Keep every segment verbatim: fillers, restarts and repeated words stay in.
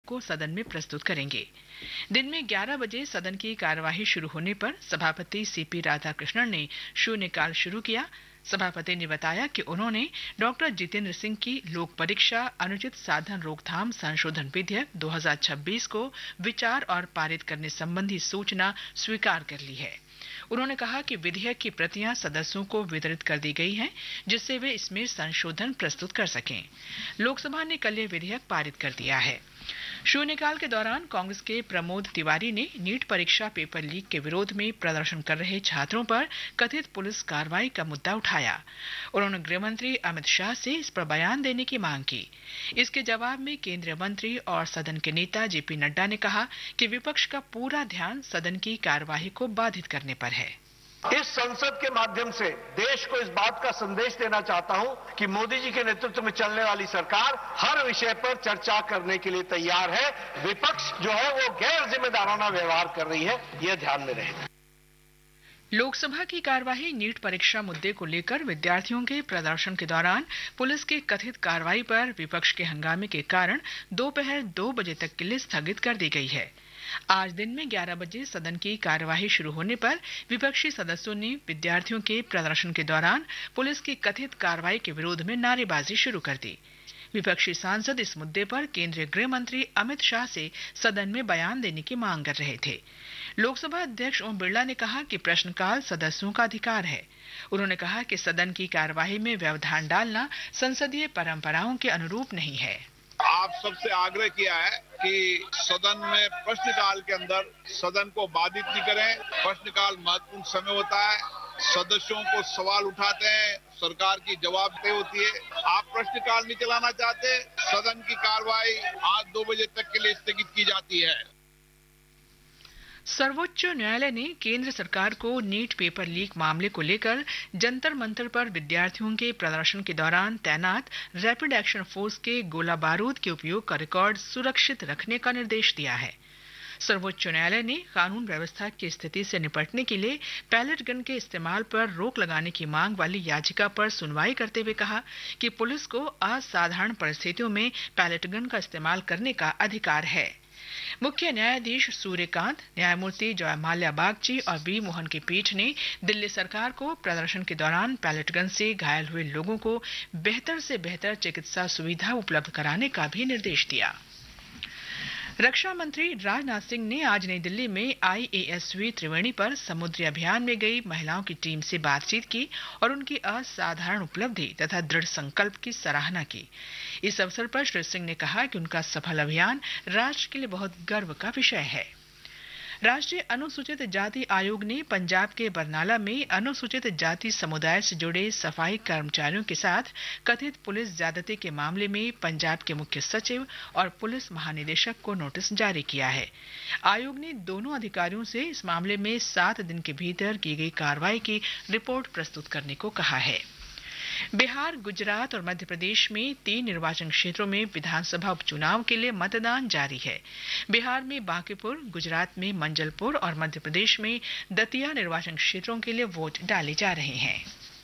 को सदन में प्रस्तुत करेंगे। दिन में ग्यारह बजे सदन की कार्यवाही शुरू होने पर सभापति सीपी राधाकृष्णन ने शून्यकाल शुरू किया। सभापति ने बताया कि उन्होंने डॉक्टर जितेंद्र सिंह की लोक परीक्षा अनुचित साधन रोकथाम संशोधन विधेयक दो हज़ार छब्बीस को विचार और पारित करने संबंधी सूचना स्वीकार कर ली है। उन्होंने कहा कि विधेयक की प्रतियां सदस्यों को वितरित कर दी गई हैं, जिससे वे इसमें संशोधन प्रस्तुत कर सकें। लोकसभा ने कल यह विधेयक पारित कर दिया है। शून्यकाल के दौरान कांग्रेस के प्रमोद तिवारी ने नीट परीक्षा पेपर लीक के विरोध में प्रदर्शन कर रहे छात्रों पर कथित पुलिस कार्रवाई का मुद्दा उठाया। उन्होंने गृह मंत्री अमित शाह से इस पर बयान देने की मांग की। इसके जवाब में केंद्रीय मंत्री और सदन के नेता जेपी नड्डा ने कहा कि विपक्ष का पूरा ध्यान सदन की कार्यवाही को बाधित करने पर है। इस संसद के माध्यम से देश को इस बात का संदेश देना चाहता हूं कि मोदी जी के नेतृत्व में चलने वाली सरकार हर विषय पर चर्चा करने के लिए तैयार है। विपक्ष जो है वो गैर जिम्मेदाराना व्यवहार कर रही है, यह ध्यान में रहे। लोकसभा की कार्यवाही नीट परीक्षा मुद्दे को लेकर विद्यार्थियों के प्रदर्शन के दौरान पुलिस की कथित कार्रवाई पर विपक्ष के हंगामे के कारण दोपहर दो बजे तक के लिए स्थगित कर दी गई है। आज दिन में ग्यारह बजे सदन की कार्यवाही शुरू होने पर विपक्षी सदस्यों ने विद्यार्थियों के प्रदर्शन के दौरान पुलिस की कथित कार्रवाई के विरोध में नारेबाजी शुरू कर दी। विपक्षी सांसद इस मुद्दे पर केंद्रीय गृह मंत्री अमित शाह से सदन में बयान देने की मांग कर रहे थे। लोकसभा अध्यक्ष ओम बिरला ने कहा कि प्रश्नकाल सदस्यों का अधिकार है। उन्होंने कहा कि सदन की कार्यवाही में व्यवधान डालना संसदीय परंपराओं के अनुरूप नहीं है। आप सबसे आग्रह किया है कि सदन में प्रश्नकाल के अंदर सदन को बाधित नहीं करें। प्रश्नकाल महत्वपूर्ण समय होता है, सदस्यों को सवाल उठाते हैं, सरकार की जवाबदेही होती है। आप प्रश्नकाल नहीं चलाना चाहते, सदन की कार्रवाई आज दो बजे तक के लिए स्थगित की जाती है। सर्वोच्च न्यायालय ने केंद्र सरकार को नीट पेपर लीक मामले को लेकर जंतर मंतर पर विद्यार्थियों के प्रदर्शन के दौरान तैनात रैपिड एक्शन फोर्स के गोला बारूद के उपयोग का रिकॉर्ड सुरक्षित रखने का निर्देश दिया है। सर्वोच्च न्यायालय ने कानून व्यवस्था की स्थिति से निपटने के लिए पैलेट गन के इस्तेमाल पर रोक लगाने की मांग वाली याचिका पर सुनवाई करते हुए कहा कि पुलिस को असाधारण परिस्थितियों में पैलेट गन का इस्तेमाल करने का अधिकार है। मुख्य न्यायाधीश सूर्यकांत, न्यायमूर्ति जयमाल्या बागची और वी मोहन की पीठ ने दिल्ली सरकार को प्रदर्शन के दौरान पैलेट गन से घायल हुए लोगों को बेहतर से बेहतर चिकित्सा सुविधा उपलब्ध कराने का भी निर्देश दिया। रक्षा मंत्री राजनाथ सिंह ने आज नई दिल्ली में आईएएसवी त्रिवेणी पर समुद्री अभियान में गई महिलाओं की टीम से बातचीत की और उनकी असाधारण उपलब्धि तथा दृढ़ संकल्प की सराहना की। इस अवसर पर श्री सिंह ने कहा कि उनका सफल अभियान राष्ट्र के लिए बहुत गर्व का विषय है। राष्ट्रीय अनुसूचित जाति आयोग ने पंजाब के बरनाला में अनुसूचित जाति समुदाय से जुड़े सफाई कर्मचारियों के साथ कथित पुलिस ज्यादती के मामले में पंजाब के मुख्य सचिव और पुलिस महानिदेशक को नोटिस जारी किया है। आयोग ने दोनों अधिकारियों से इस मामले में सात दिन के भीतर की गई कार्रवाई की रिपोर्ट प्रस्तुत करने को कहा है। बिहार, गुजरात और मध्य प्रदेश में तीन निर्वाचन क्षेत्रों में विधानसभा उपचुनाव के लिए मतदान जारी है। बिहार में बांकीपुर, गुजरात में मंजलपुर और मध्य प्रदेश में दतिया निर्वाचन क्षेत्रों के लिए वोट डाले जा रहे हैं।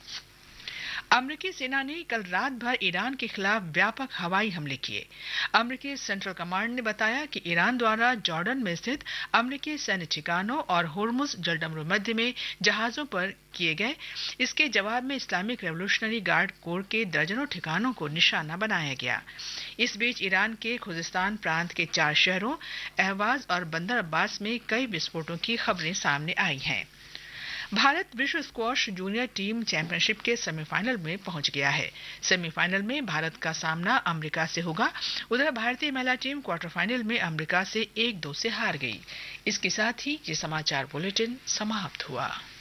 अमेरिकी सेना ने कल रात भर ईरान के खिलाफ व्यापक हवाई हमले किए। अमेरिकी सेंट्रल कमांड ने बताया कि ईरान द्वारा जॉर्डन में स्थित अमेरिकी सैन्य ठिकानों और होर्मुज जलडमरू मध्य में जहाजों पर किए गए इसके जवाब में इस्लामिक रेवोल्यूशनरी गार्ड कोर के दर्जनों ठिकानों को निशाना बनाया गया। इस बीच ईरान के खुजिस्तान प्रांत के चार शहरों अहवाज और बंदर अब्बास में कई विस्फोटों की खबरें सामने आई हैं। भारत विश्व स्क्वॉश जूनियर टीम चैंपियनशिप के सेमीफाइनल में पहुंच गया है। सेमीफाइनल में भारत का सामना अमेरिका से होगा। उधर भारतीय महिला टीम क्वार्टर फाइनल में अमेरिका से एक दो से हार गई। इसके साथ ही ये समाचार बुलेटिन समाप्त हुआ।